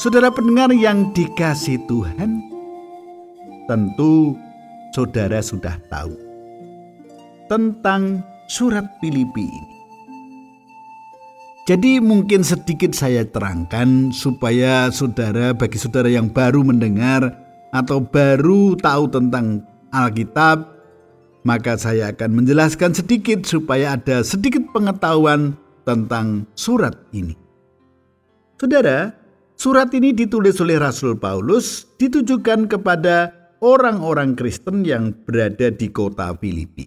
Saudara pendengar yang dikasihi Tuhan, tentu saudara sudah tahu tentang surat Filipi ini. Jadi mungkin sedikit saya terangkan supaya bagi saudara yang baru mendengar atau baru tahu tentang Alkitab, maka saya akan menjelaskan sedikit supaya ada sedikit pengetahuan tentang surat ini. Saudara, surat ini ditulis oleh Rasul Paulus, ditujukan kepada orang-orang Kristen yang berada di kota Filipi.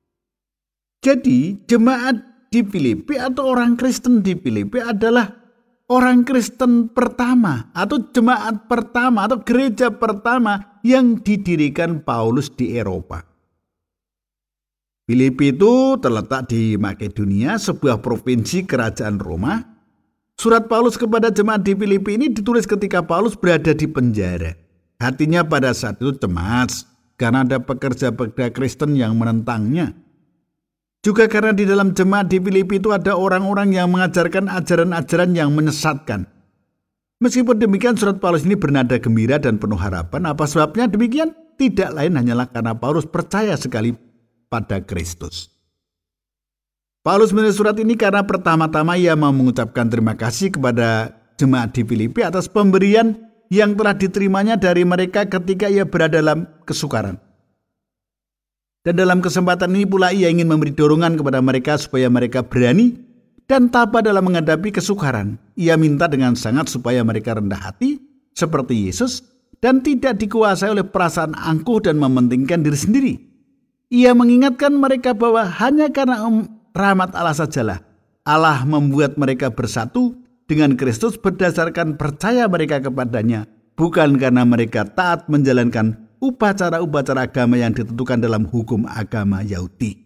Jadi, jemaat di Filipi atau orang Kristen di Filipi adalah orang Kristen pertama atau jemaat pertama atau gereja pertama yang didirikan Paulus di Eropa. Filipi itu terletak di Makedonia, sebuah provinsi kerajaan Roma. Surat Paulus kepada jemaat di Filipi ini ditulis ketika Paulus berada di penjara. Hatinya pada saat itu cemas karena ada pekerja-pekerja Kristen yang menentangnya. Juga karena di dalam jemaat di Filipi itu ada orang-orang yang mengajarkan ajaran-ajaran yang menyesatkan. Meskipun demikian, surat Paulus ini bernada gembira dan penuh harapan. Apa sebabnya demikian? Tidak lain hanyalah karena Paulus percaya sekali pada Kristus. Paulus menulis surat ini karena pertama-tama ia mau mengucapkan terima kasih kepada jemaat di Filipi atas pemberian yang telah diterimanya dari mereka ketika ia berada dalam kesukaran. Dan dalam kesempatan ini pula ia ingin memberi dorongan kepada mereka supaya mereka berani dan tabah dalam menghadapi kesukaran. Ia minta dengan sangat supaya mereka rendah hati seperti Yesus dan tidak dikuasai oleh perasaan angkuh dan mementingkan diri sendiri. Ia mengingatkan mereka bahwa hanya karena rahmat Allah sajalah Allah membuat mereka bersatu dengan Kristus berdasarkan percaya mereka kepadanya, bukan karena mereka taat menjalankan upacara-upacara agama yang ditentukan dalam hukum agama Yahudi.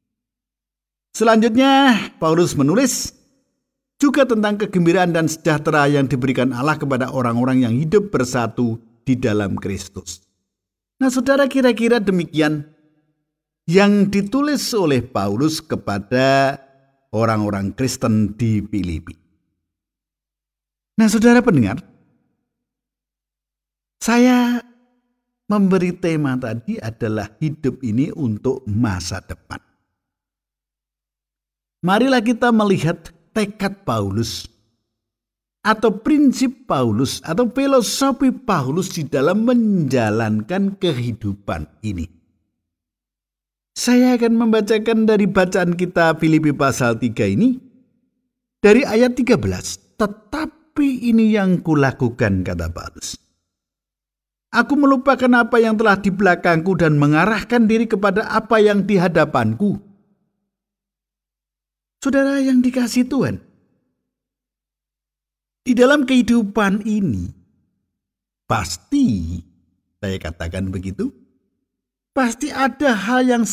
Selanjutnya, Paulus menulis juga tentang kegembiraan dan sejahtera yang diberikan Allah kepada orang-orang yang hidup bersatu di dalam Kristus. Nah, saudara, kira-kira demikian yang ditulis oleh Paulus kepada orang-orang Kristen di Filipi. Nah, saudara pendengar, saya memberi tema tadi adalah hidup ini untuk masa depan. Marilah kita melihat tekad Paulus atau prinsip Paulus atau filosofi Paulus di dalam menjalankan kehidupan ini. Saya akan membacakan dari bacaan kita Filipi pasal 3 ini dari ayat 13. Tetapi ini yang kulakukan, kata Paulus. Aku melupakan apa yang telah di belakangku dan mengarahkan diri kepada apa yang di hadapanku. Saudara yang dikasihi Tuhan, di dalam kehidupan ini, pasti, saya katakan begitu, pasti ada hal yang